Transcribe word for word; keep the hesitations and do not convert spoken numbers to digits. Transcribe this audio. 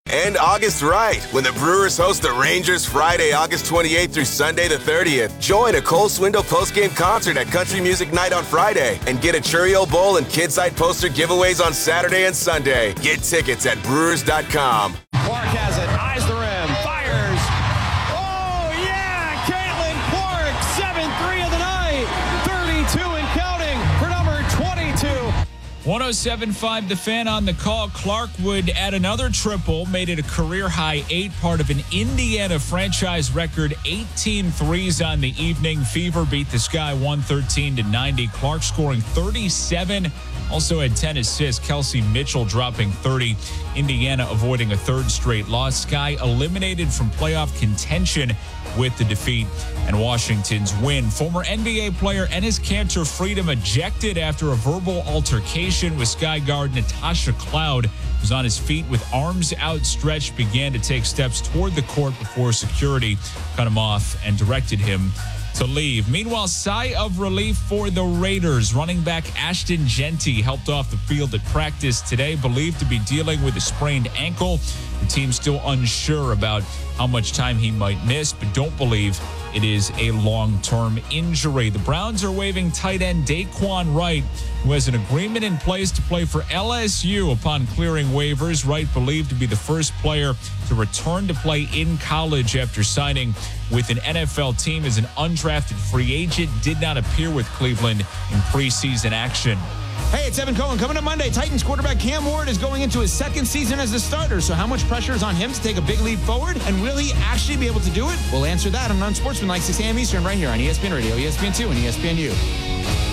And August right, when the Brewers host the Rangers Friday, August twenty-eighth through Sunday the thirtieth. Join a Cole Swindle postgame concert at Country Music Night on Friday and get a Churio Bowl and Kidside poster giveaways on Saturday and Sunday. Get tickets at brewers dot com. Clark has it, eyes the rim, fires. Oh, yeah! Caitlin Clark, seven three of the night. thirty-two and counting for number twenty-two. one oh seven point five The Fan on the call. Clark would add another triple, made it a career-high eight, part of an Indiana franchise record, eighteen threes on the evening. Fever beat the Sky one thirteen to ninety. Clark scoring thirty-seven, also had ten assists. Kelsey Mitchell dropping thirty. Indiana avoiding a third straight loss. Sky eliminated from playoff contention with the defeat and Washington's win. Former N B A player Enes Kanter Freedom ejected after a verbal altercation with Sky guard Natasha Cloud, who was on his feet with arms outstretched, began to take steps toward the court before security cut him off and directed him to leave. Meanwhile, sigh of relief for the Raiders. Running back Ashton Genty helped off the field at practice today, believed to be dealing with a sprained ankle. The team's still unsure about how much time he might miss, but don't believe it is a long-term injury. The Browns are waiving tight end Daquan Wright, who has an agreement in place to play for L S U upon clearing waivers. Wright believed to be the first player to return to play in college after signing with an N F L team as an undrafted free agent. Did not appear with Cleveland in preseason action. Hey, it's Evan Cohen. Coming up Monday, Titans quarterback Cam Ward is going into his second season as a starter. So how much pressure is on him to take a big leap forward? And will he actually be able to do it? We'll answer that on Unsportsmanlike, six a.m. Eastern, right here on E S P N Radio, E S P N two, and E S P N U.